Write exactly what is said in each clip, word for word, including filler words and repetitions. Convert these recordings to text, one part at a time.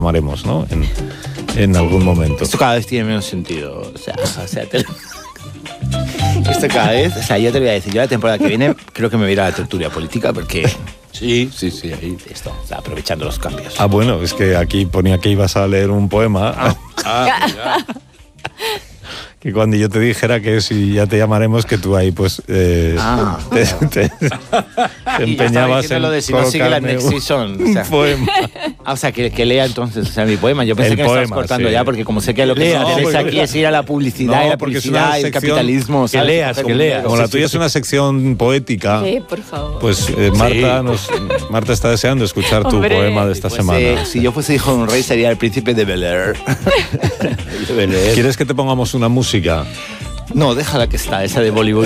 llamaremos, ¿no? En, en algún momento. Esto cada vez tiene menos sentido. O sea, o sea te lo... Esto cada vez... O sea, yo te voy a decir, yo la temporada que viene creo que me voy a ir a la tertulia política porque... Sí, sí, sí, ahí. Esto, o sea, aprovechando los cambios. Ah, bueno, es que aquí ponía que ibas a leer un poema. Ah, ah, Que cuando yo te dijera que si ya te llamaremos, que tú ahí pues eh, ah. te, te, te empeñabas en lo de si no sigue la next season. O sea, un poema. Ah, o sea, que, que lea entonces, o sea, mi poema. Yo pensé El que me poema, estabas cortando sí. ya, porque como sé que lo que Lea, me interesa porque- aquí es ir a la publicidad No, y la porque es publicidad una y el sección capitalismo. que ¿sabes? leas, que Como- leas. Como la tuya es una sección poética, Sí, por favor. pues eh, Marta, Sí. nos, Marta está deseando escuchar tu Hombre. poema de esta Si semana. fuese- Si yo fuese hijo de un rey, sería el príncipe de Bel Air. De Bel Air. ¿Quieres que te pongamos una música? No, déjala que está, esa de Bollywood.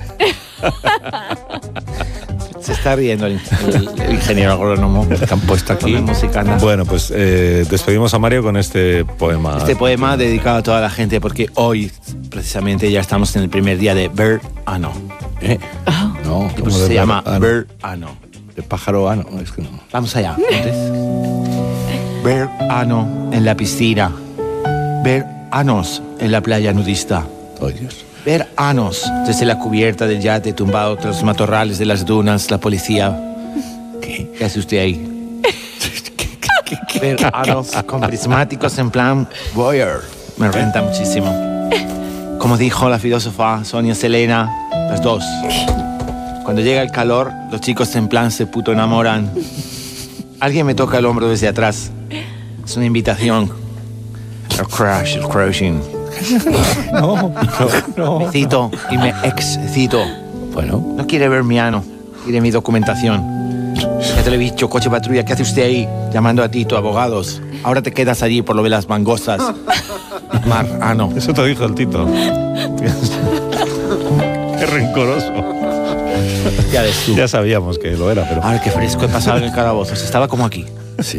Se está riendo el, el- el ingeniero agrónomo que han puesto aquí. Música, anda. Bueno, pues eh, despedimos a Mario con este poema. Este poema dedicado a toda la gente porque hoy, precisamente, ya estamos en el primer día de verano. ¿Eh? No, Que ¿Cómo pues de se llama verano? verano. el pájaro, ah, no, es que no. Vamos allá. Entonces, verano en la piscina. Veranos en la playa nudista. Oh, Dios. Veranos desde la cubierta del yate tumbado tras los matorrales de las dunas, la policía. ¿Qué, ¿Qué hace usted ahí? Veranos con prismáticos en plan voyeur. Me renta muchísimo. Como dijo la filósofa Sonia Selena, las dos. Cuando llega el calor, los chicos en plan se puto enamoran. Alguien me toca el hombro desde atrás. Es una invitación. El crash, el crashing. No, no, Me cito y me excito. Bueno, No quiere ver mi ano, quiere mi documentación. Ya te lo he dicho, coche patrulla, ¿qué hace usted ahí? Llamando a ti, tu abogados. Ahora te quedas allí por lo de las mangostas. Mar, ano. Eso te dijo el Tito. Qué rencoroso. Ya ves tú. Ya sabíamos que lo era, pero... Ay, qué fresco he pasado en el calabozo. Estaba como aquí. sí,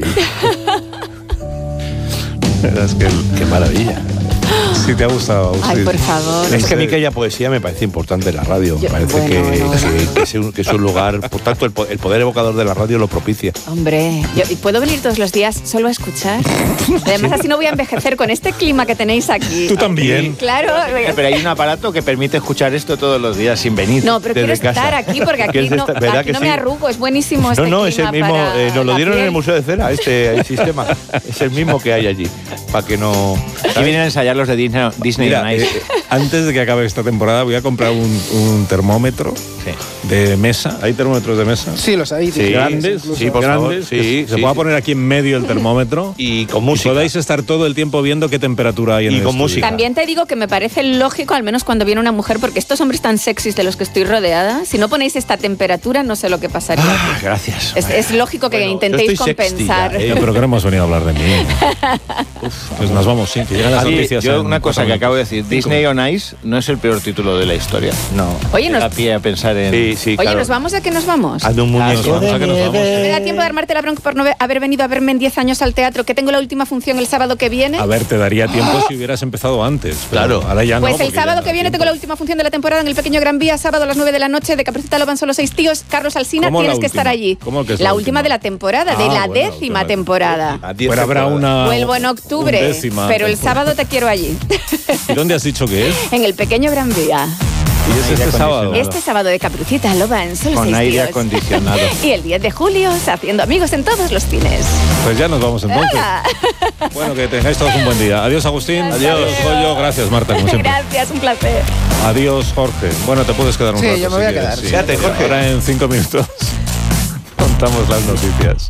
Es que el- qué maravilla. si te ha gustado. Ay, sí. por favor. Es que a mí que haya poesía me parece importante en la radio. Yo- Me parece bueno, que, bueno, bueno. que- que es un, que es un lugar, por tanto, el, po- el poder evocador de la radio lo propicia. Hombre, yo, ¿y puedo venir todos los días solo a escuchar? Además, así no voy a envejecer con este clima que tenéis aquí. Tú también. Claro. Pero hay un aparato que permite escuchar esto todos los días sin venir. No, pero quiero desde casa. estar aquí porque aquí ¿Quieres no, estar? ¿Verdad aquí que no sí? me arrugo. Es buenísimo este No, no, es el clima mismo, para eh, nos lo la dieron en piel. el Museo de Cera, este sistema. Es el mismo que hay allí, para que no... Aquí vienen a ensayar los de Disney, Disney Mira, on Ice. eh, antes de que acabe esta temporada voy a comprar un, un termómetro Sí. de mesa. ¿Hay termómetros de mesa? Sí, los hay. Sí, Grandes, sí, por favor, grandes, sí, que se sí, pueda sí. poner aquí en medio el termómetro Y con y música. podáis estar todo el tiempo viendo qué temperatura hay en Y el con estudio. música. También te digo que me parece lógico, al menos cuando viene una mujer, porque estos hombres tan sexys de los que estoy rodeada, si no ponéis esta temperatura, no sé lo que pasaría. Ah, gracias. Es, es lógico que Bueno, intentéis yo estoy sexy ya, compensar. ¿eh? No, pero que no hemos venido a hablar de mí. Pues nos vamos, sí, que llegan las Oye, noticias. yo en una cosa cuatro que acabo de minutos. decir, Disney on Ice no es el peor título de la historia. No. Oye, nos, Da pie a pensar en... Sí, sí, oye claro. ¿nos vamos a que nos vamos? Hazme un muñeco. Vamos a que nos vamos. ¿Me da tiempo de armarte la bronca por no ve- haber venido a verme en diez años al teatro, que tengo la última función el sábado que viene? A ver, te daría tiempo si hubieras empezado antes. pero Claro. Ahora ya no. Pues el porque ya sábado no que da viene tiempo. tengo la última función de la temporada en el Pequeño Gran Vía, sábado a las nueve de la noche, de Caperucita Lo van solo seis tíos. Carlos Alsina, ¿Cómo la tienes que última? estar allí. ¿Cómo que es la la última última? de la temporada, Ah, de la bueno, la décima última. temporada. A diez Pero habrá temporadas. una. Vuelvo en octubre, undécima pero el temporada. sábado te quiero allí, ¿Y dónde has dicho que es? en el Pequeño Gran Vía. Y es este sábado. Este sábado de Caperucita Lo van solo Con seis aire tíos. acondicionado. Y el diez de julio, haciendo amigos en todos los cines. Pues ya nos vamos entonces. Hola. Bueno, que tengáis todos un buen día. Adiós, Agustín. Adiós. Adiós, Goyo. Gracias, Marta, como siempre. Gracias, un placer. Adiós, Jorge. Bueno, te puedes quedar un Sí, rato. yo me si voy a quieres, quedar. sí. Quédate, Jorge. Ahora en cinco minutos contamos las noticias.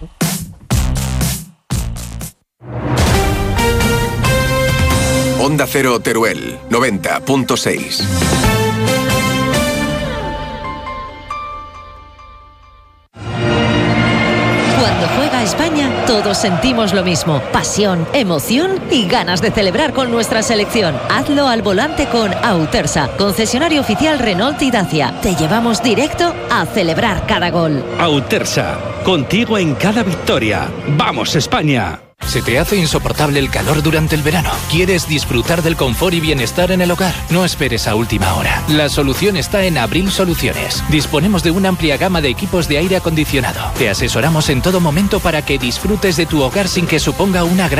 Onda Cero Teruel, noventa punto seis. Cuando juega España, todos sentimos lo mismo. Pasión, emoción y ganas de celebrar con nuestra selección. Hazlo al volante con Autersa, concesionario oficial Renault y Dacia. Te llevamos directo a celebrar cada gol. Autersa, contigo en cada victoria. ¡Vamos, España! ¿Se te hace insoportable el calor durante el verano? ¿Quieres disfrutar del confort y bienestar en el hogar? No esperes a última hora. La solución está en Abril Soluciones. Disponemos de una amplia gama de equipos de aire acondicionado. Te asesoramos en todo momento para que disfrutes de tu hogar sin que suponga una gran